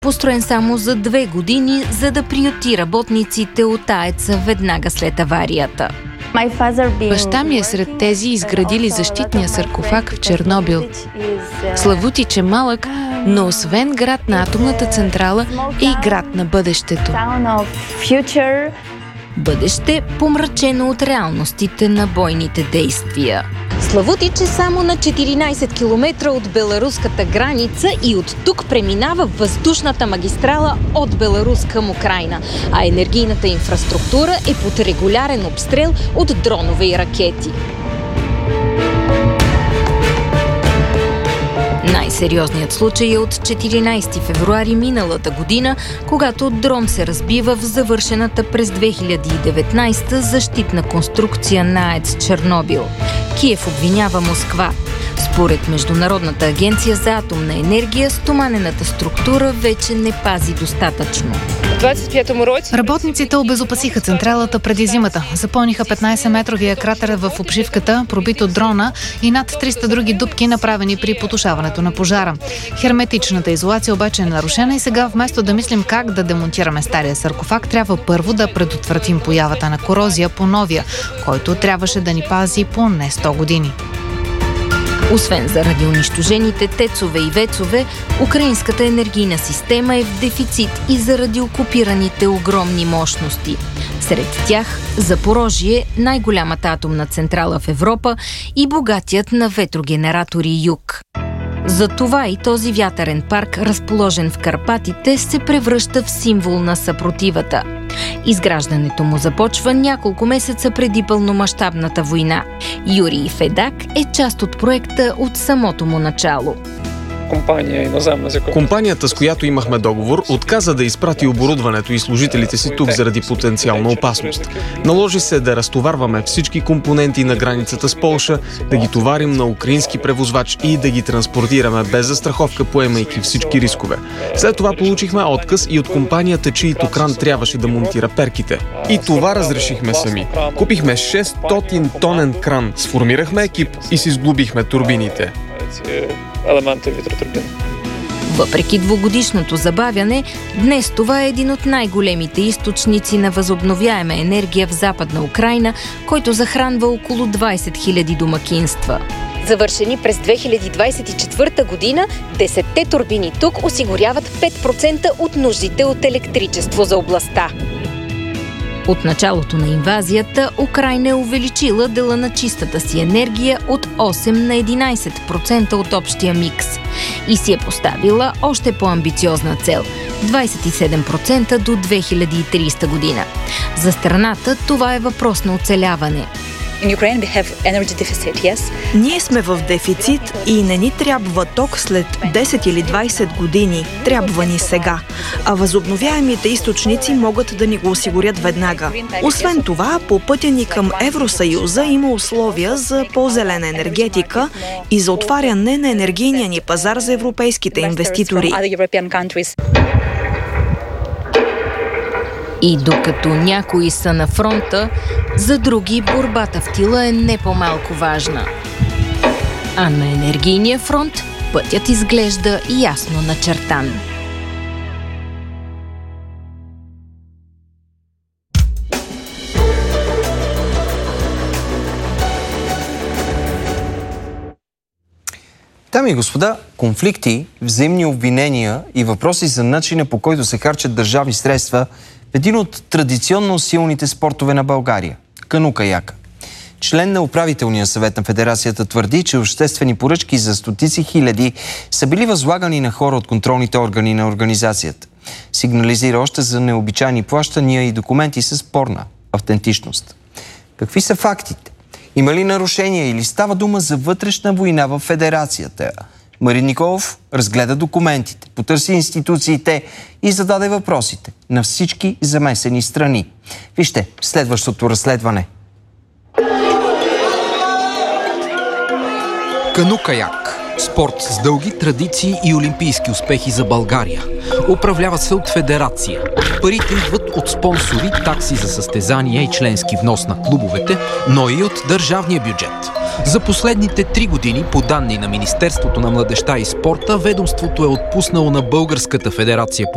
построен само за 2 години, за да приюти работниците от АЕЦ-а веднага след аварията. Баща ми е сред тези изградили защитния саркофаг в Чернобил. Славутич е малък, но освен град на атомната централа е и град на бъдещето. Бъдеще, помрачено от реалностите на бойните действия. Славутич е само на 14 км от беларуската граница и от тук преминава въздушната магистрала от Беларус към Украйна, а енергийната инфраструктура е под регулярен обстрел от дронове и ракети. Най-сериозният случай е от 14 февруари миналата година, когато дрон се разбива в завършената през 2019 защитна конструкция на АЕЦ Чернобил. Киев обвинява Москва. Според Международната агенция за атомна енергия, стоманената структура вече не пази достатъчно. Работниците обезопасиха централата преди зимата. Запълниха 15-метровия кратер в обшивката, пробит от дрона, и над 300 други дупки, направени при потушаването на пожара. Херметичната изолация обаче е нарушена и сега вместо да мислим как да демонтираме стария саркофаг, трябва първо да предотвратим появата на корозия по новия, който трябваше да ни пази поне 100 години. Освен заради унищожените тецове и вецове, украинската енергийна система е в дефицит и заради окупираните огромни мощности. Сред тях Запорожие, най-голямата атомна централа в Европа, и богатият на ветрогенератори юг. Затова и този вятърен парк, разположен в Карпатите, се превръща в символ на съпротивата. Изграждането му започва няколко месеца преди пълномащабната война. Юрий Федак е част от проекта от самото му начало. Компанията, с която имахме договор, отказа да изпрати оборудването и служителите си тук заради потенциална опасност. Наложи се да разтоварваме всички компоненти на границата с Полша, да ги товарим на украински превозвач и да ги транспортираме без застраховка, поемайки всички рискове. След това получихме отказ и от компанията, чиито кран трябваше да монтира перките. И това разрешихме сами. Купихме 600 тонен кран, сформирахме екип и си сглобихме турбините. Въпреки двугодишното забавяне, днес това е един от най-големите източници на възобновяема енергия в Западна Украйна, който захранва около 20 000 домакинства. Завършени през 2024 година, 10-те турбини тук осигуряват 5% от нуждите от електричество за областта. От началото на инвазията, Украйна е увеличила дела на чистата си енергия от 8 на 11% от общия микс и си е поставила още по-амбициозна цел – 27% до 2030 година. За страната това е въпрос на оцеляване. Ние сме в дефицит и не ни трябва ток след 10 или 20 години. Трябва ни сега. А възобновяемите източници могат да ни го осигурят веднага. Освен това, по пътя ни към Евросъюза има условия за по-зелена енергетика и за отваряне на енергийния ни пазар за европейските инвеститори. И докато някои са на фронта, за други борбата в тила е не по-малко важна. А на енергийния фронт пътят изглежда ясно начертан. Дами и господа, конфликти, взаимни обвинения и въпроси за начина, по който се харчат държавни средства в един от традиционно силните спортове на България – кану-каяка. Член на управителния съвет на федерацията твърди, че обществени поръчки за стотици хиляди са били възлагани на хора от контролните органи на организацията. Сигнализира още за необичайни плащания и документи с спорна автентичност. Какви са фактите? Има ли нарушения или става дума за вътрешна война в федерацията? Марин Николов разгледа документите, потърси институциите и зададе въпросите на всички замесени страни. Вижте следващото разследване. Кану-каяк. Спорт с дълги традиции и олимпийски успехи за България. Управлява се от федерация. Парите идват от спонсори, такси за състезания и членски внос на клубовете, но и от държавния бюджет. За последните 3 години, по данни на Министерството на младежта и спорта, ведомството е отпуснало на Българската федерация по